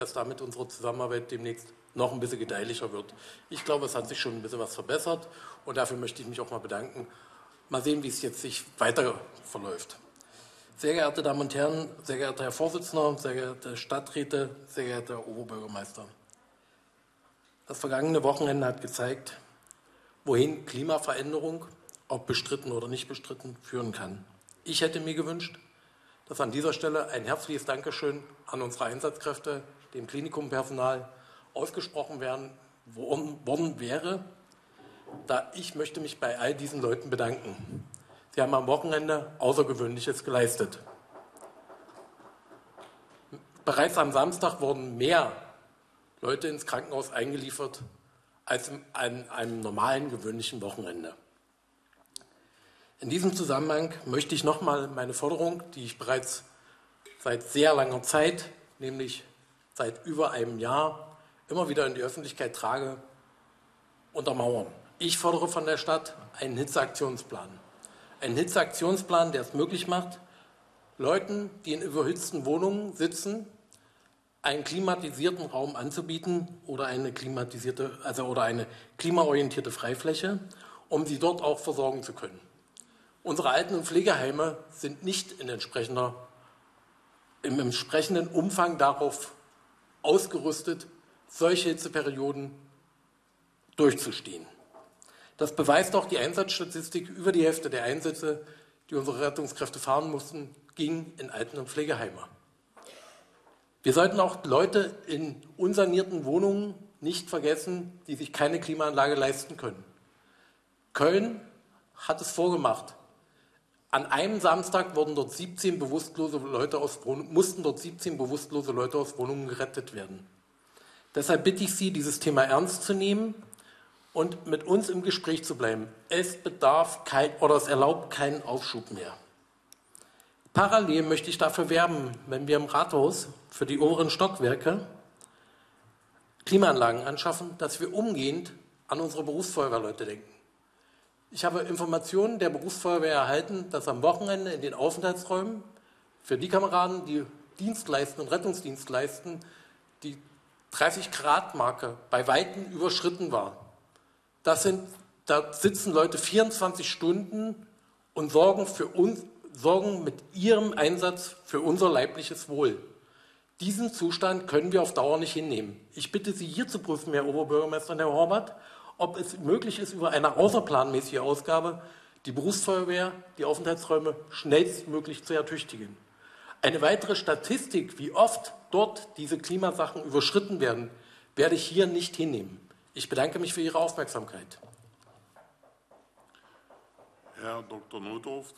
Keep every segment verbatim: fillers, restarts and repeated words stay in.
dass damit unsere Zusammenarbeit demnächst noch ein bisschen gedeihlicher wird. Ich glaube, es hat sich schon ein bisschen was verbessert und dafür möchte ich mich auch mal bedanken. Mal sehen, wie es jetzt sich weiter verläuft. Sehr geehrte Damen und Herren, sehr geehrter Herr Vorsitzender, sehr geehrte Stadträte, sehr geehrter Herr Oberbürgermeister. Das vergangene Wochenende hat gezeigt, wohin Klimaveränderung, ob bestritten oder nicht bestritten, führen kann. Ich hätte mir gewünscht, dass an dieser Stelle ein herzliches Dankeschön an unsere Einsatzkräfte, dem Klinikumpersonal, ausgesprochen werden, worden wäre, da ich möchte mich bei all diesen Leuten bedanken. Sie haben am Wochenende Außergewöhnliches geleistet. Bereits am Samstag wurden mehr Leute ins Krankenhaus eingeliefert als an einem normalen, gewöhnlichen Wochenende. In diesem Zusammenhang möchte ich nochmal meine Forderung, die ich bereits seit sehr langer Zeit, nämlich seit über einem Jahr, immer wieder in die Öffentlichkeit trage, untermauern. Ich fordere von der Stadt einen Hitzeaktionsplan. Einen Hitzeaktionsplan, der es möglich macht, Leuten, die in überhitzten Wohnungen sitzen, einen klimatisierten Raum anzubieten oder eine klimatisierte, also oder eine klimaorientierte Freifläche, um sie dort auch versorgen zu können. Unsere Alten- und Pflegeheime sind nicht in entsprechender, im entsprechenden Umfang darauf ausgerüstet, solche Hitzeperioden durchzustehen. Das beweist auch die Einsatzstatistik. Über die Hälfte der Einsätze, die unsere Rettungskräfte fahren mussten, ging in Alten- und Pflegeheime. Wir sollten auch Leute in unsanierten Wohnungen nicht vergessen, die sich keine Klimaanlage leisten können. Köln hat es vorgemacht. An einem Samstag wurden dort siebzehn bewusstlose Leute aus Wohnungen, mussten dort siebzehn bewusstlose Leute aus Wohnungen gerettet werden. Deshalb bitte ich Sie, dieses Thema ernst zu nehmen und mit uns im Gespräch zu bleiben. Es bedarf kein, oder es erlaubt keinen Aufschub mehr. Parallel möchte ich dafür werben, wenn wir im Rathaus für die oberen Stockwerke Klimaanlagen anschaffen, dass wir umgehend an unsere Berufsfeuerwehrleute denken. Ich habe Informationen der Berufsfeuerwehr erhalten, dass am Wochenende in den Aufenthaltsräumen für die Kameraden, die Dienst leisten und Rettungsdienst leisten, die dreißig Grad Marke bei Weitem überschritten war. Das sind, da sitzen Leute vierundzwanzig Stunden und sorgen, für uns, sorgen mit ihrem Einsatz für unser leibliches Wohl. Diesen Zustand können wir auf Dauer nicht hinnehmen. Ich bitte Sie hier zu prüfen, Herr Oberbürgermeister und Herr Horvath, ob es möglich ist, über eine außerplanmäßige Ausgabe die Berufsfeuerwehr, die Aufenthaltsräume schnellstmöglich zu ertüchtigen. Eine weitere Statistik, wie oft dort diese Klimasachen überschritten werden, werde ich hier nicht hinnehmen. Ich bedanke mich für Ihre Aufmerksamkeit. Herr Doktor Notdurft.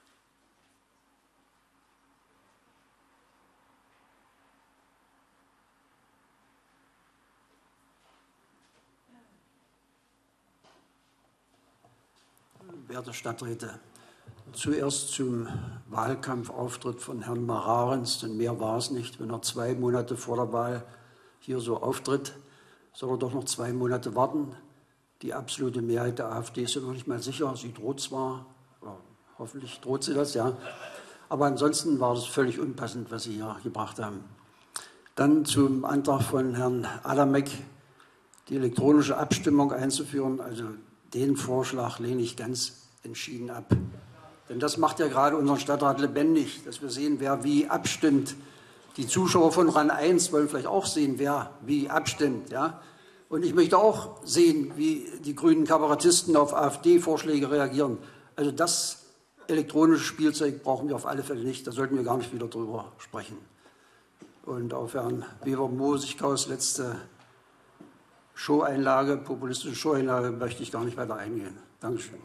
Werte Stadträte, zuerst zum Wahlkampfauftritt von Herrn Mararens, denn mehr war es nicht, wenn er zwei Monate vor der Wahl hier so auftritt, soll er doch noch zwei Monate warten. Die absolute Mehrheit der AfD ist ja noch nicht mal sicher, sie droht zwar, oder hoffentlich droht sie das, ja, aber ansonsten war das völlig unpassend, was Sie hier gebracht haben. Dann zum Antrag von Herrn Adamek, die elektronische Abstimmung einzuführen, also den Vorschlag lehne ich ganz entschieden ab. Denn das macht ja gerade unseren Stadtrat lebendig, dass wir sehen, wer wie abstimmt. Die Zuschauer von RAN eins wollen vielleicht auch sehen, wer wie abstimmt. Ja? Und ich möchte auch sehen, wie die grünen Kabarettisten auf AfD-Vorschläge reagieren. Also das elektronische Spielzeug brauchen wir auf alle Fälle nicht. Da sollten wir gar nicht wieder drüber sprechen. Und auf Herrn Weber-Mosigkaus letzte Show-Einlage, populistische Show-Einlage, möchte ich gar nicht weiter eingehen. Dankeschön.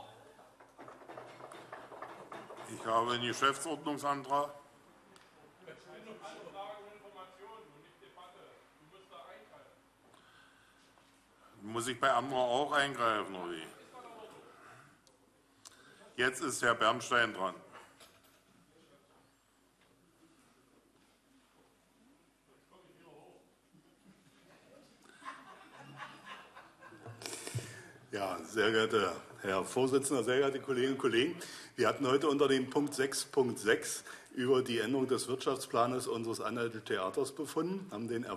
Ich habe einen Geschäftsordnungsantrag. Muss ich bei anderen auch eingreifen, oder wie? Jetzt ist Herr Bernstein dran. Ja, sehr geehrter Herr Vorsitzender, sehr geehrte Kolleginnen und Kollegen, wir hatten heute unter dem Punkt sechs Punkt sechs über die Änderung des Wirtschaftsplanes unseres Anhalt Theaters befunden, haben den